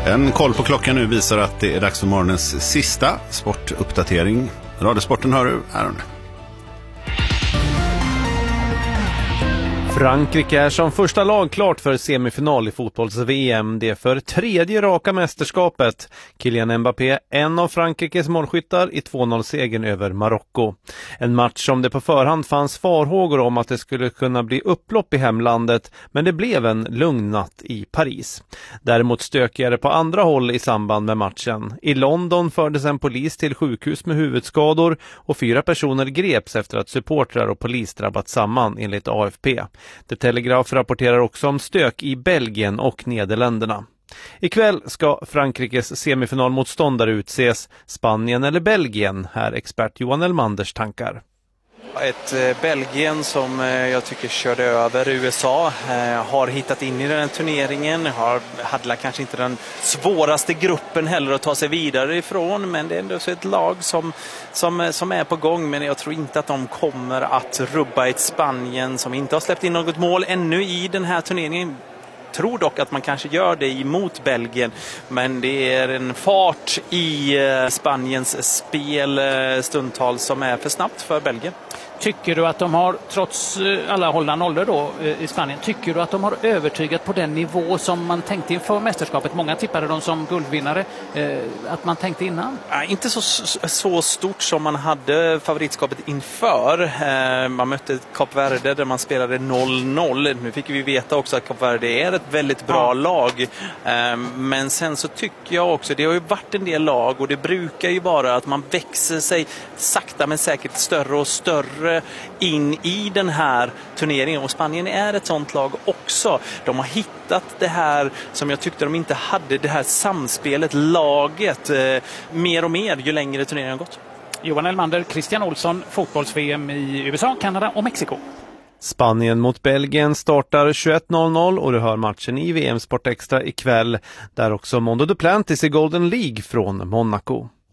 En koll på klockan nu visar att det är dags för morgonens sista sportuppdatering. Radiosporten hör du här och nu. Frankrike är som första lag klart för semifinal i fotbolls-VM. Det är för tredje raka mästerskapet. Kylian Mbappé, en av Frankrikes målskyttar i 2-0-segern över Marocko. En match som det på förhand fanns farhågor om att det skulle kunna bli upplopp i hemlandet, men det blev en lugn natt i Paris. Däremot stökigare på andra håll i samband med matchen. I London fördes en polis till sjukhus med huvudskador och 4 personer greps efter att supportrar och polis drabbat samman enligt AFP. The Telegraph rapporterar också om stök i Belgien och Nederländerna. Ikväll ska Frankrikes semifinalmotståndare utses, Spanien eller Belgien, här expert Johan Elmanders tankar. Ett Belgien som jag tycker körde över USA, har hittat in i den här turneringen, hade kanske inte den svåraste gruppen heller att ta sig vidare ifrån, men det är ändå så ett lag som är på gång, men jag tror inte att de kommer att rubba ett Spanien som inte har släppt in något mål ännu i den här turneringen. Tror dock att man kanske gör det emot Belgien, men det är en fart i Spaniens spel stundtals som är för snabbt för Belgien. Tycker du att de har, trots alla hållna nollor då i Spanien, tycker du att de har övertygat på den nivå som man tänkte inför mästerskapet? Många tippade dem som guldvinnare, att man tänkte innan? Inte så stort som man hade favoritskapet inför. Man mötte Kap Verde där man spelade 0-0. Nu fick vi veta också att Kap Verde är ett väldigt bra lag. Men sen så tycker jag också, det har ju varit en del lag och det brukar ju vara att man växer sig sakta men säkert större och större in i den här turneringen, och Spanien är ett sånt lag också. De har hittat det här som jag tyckte de inte hade, det här samspelet, laget, mer och mer ju längre turneringen har gått. Johan Elmander, Christian Olsson, fotbolls-VM i USA, Kanada och Mexiko. Spanien mot Belgien startar 21.00 och du hör matchen i VM Sport Extra ikväll, där också Mondo Duplantis i Golden League från Monaco.